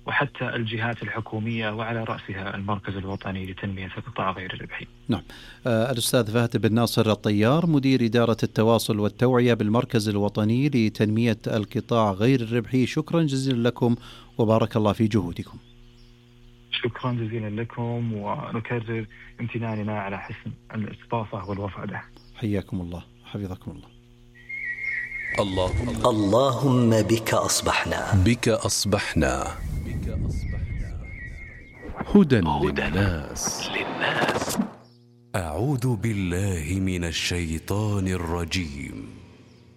وحتى الجهات الحكومية وعلى رأسها المركز الوطني لتنمية القطاع غير الربحي. نعم. الأستاذ فهد بن ناصر الطيار، مدير إدارة التواصل والتوعية بالمركز الوطني لتنمية القطاع غير الربحي، شكرا جزيلا لكم وبارك الله في جهودكم. شكرا جزيلا لكم، ونكرر امتناننا على حسن الاستضافة والوفادة. حياكم الله، حفظكم الله. اللهم بك أصبحنا هدى للناس. أعوذ بالله من الشيطان الرجيم.